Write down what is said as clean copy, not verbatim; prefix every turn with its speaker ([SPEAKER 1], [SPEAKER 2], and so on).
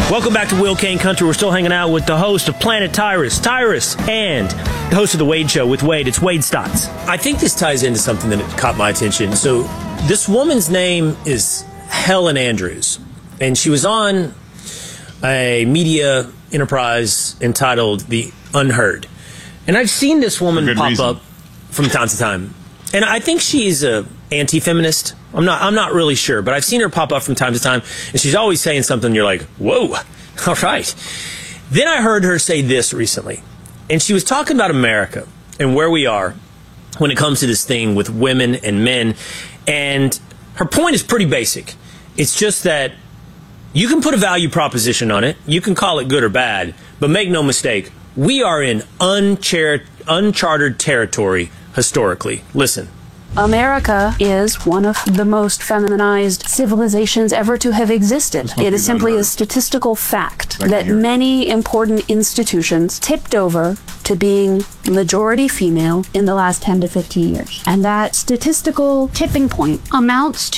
[SPEAKER 1] Welcome back to Will Kane Country. We're still hanging out with the host of Planet Tyrus, and the host of The Wade Show with Wade. It's Wade Stotts. I think this ties into something that caught my attention. So this woman's name is Helen Andrews, and she was on a media enterprise entitled The Unheard. And I've seen this woman pop up from time to time. And I think she's a anti-feminist. I'm not really sure, but I've seen her pop up from time to time, and she's always saying something you're like, whoa, all right. Then I heard her say this recently, and she was talking about America and where we are when it comes to this thing with women and men, and her point is pretty basic. It's just that you can put a value proposition on it, you can call it good or bad, but make no mistake, we are in uncharted territory historically. Listen.
[SPEAKER 2] America is one of the most feminized civilizations ever to have existed. It is simply a statistical fact that many important institutions tipped over to being majority female in the last 10 to 15 years. And that statistical tipping point amounts